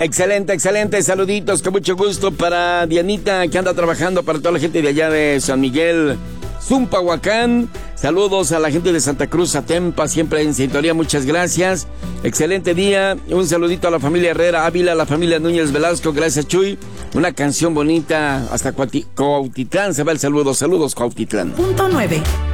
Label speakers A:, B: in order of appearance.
A: Excelente, excelente. Saluditos, con mucho gusto para Dianita, que anda trabajando, para toda la gente de allá de San Miguel, Zumpahuacán. Saludos a la gente de Santa Cruz, Atempa, siempre en sintonía. Muchas gracias. Excelente día. Un saludito a la familia Herrera Ávila, a la familia Núñez Velasco. Gracias, Chuy. Una canción bonita. Hasta Cuautitlán se va el saludo. Saludos, Cuautitlán.
B: Punto 9.